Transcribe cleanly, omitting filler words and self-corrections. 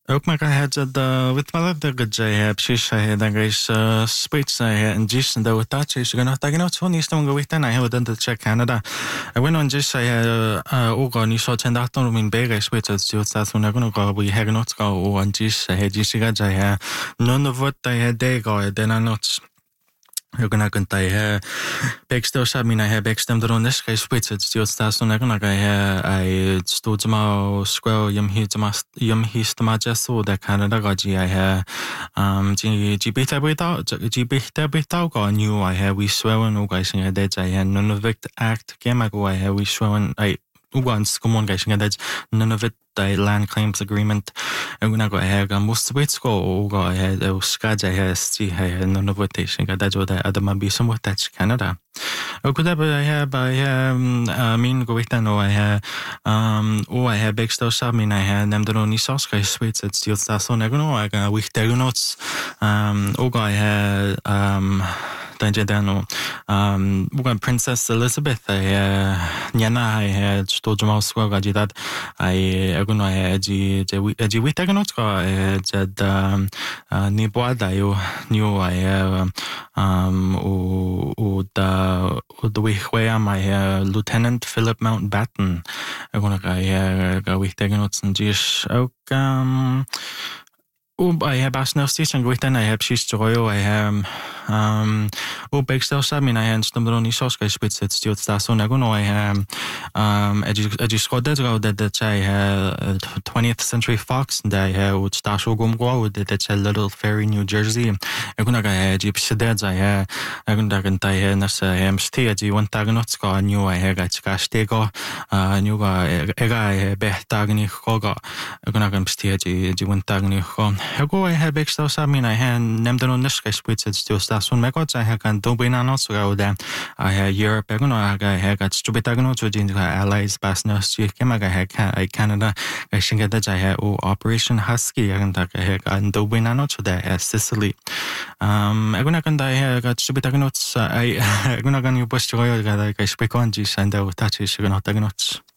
Ook maar het de wit maar de gajaya pshisha he da gais spits he and jis and the touch is gonna tag not so is tung with and I have done the check Canada. I went on just I oga ni so tend that no min bega spits at just when I gonna go we have not go on jis he jis gajaya none of what I had they go then I not you're gonna can tie Baxter Sabina hair Baxter on this case spits it's just that's on I stood my square yum his to my just so that Canada got I have G beta beta got new I have we swear no guys in a dead I had none of it act game ago I have we swear I once come on guys that's none of it the land claims agreement and when I got here most of it's go got here scad I have see here none of what they think that's what I might be somewhat that's Canada. Could I have I mean go with no I have I have big stuff I mean I had them the only sauce guys sweets it's still that's on I know I got with the notes I had Dano Princess Elizabeth Niana I had told Jamal Square that I gonna had we take notes I had Niboada you knew I have the way where my Lieutenant Philip Mountbatten I gonna go with taking notes and just I have Arsenal station with I have she's joy I have big stuff I mean I had stumbled on sauce guys spits it's still that's on I know I have I just got that I have 20th Century Fox and I have would start show go with that's a little ferry New Jersey I gonna get jeep sededs I have I gonna get I have stay one tag not scar new I have got stay go new I bet tagni go I gonna get stay one tagni I have big stuff I mean I had named on this guy spits it's still that's on my gods I have can do be now so go there I have Europe I have got stupid agno to the allies partners came I have Canada I think that I have Operation Husky I have do be now to the Sicily I gonna can I have got stupid agnots I gonna can you push to go I speak on this and touch is gonna tag notes.